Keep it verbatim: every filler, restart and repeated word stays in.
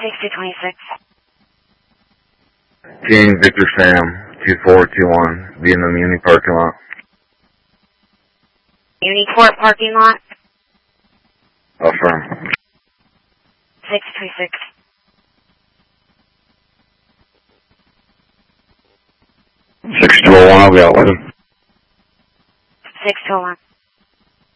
six two twenty-six. Team Victor Sam, two four two one, be in the Muni parking lot. Uniport parking lot? Affirm. six three six. six two oh one, I'll be out with him. six two oh one.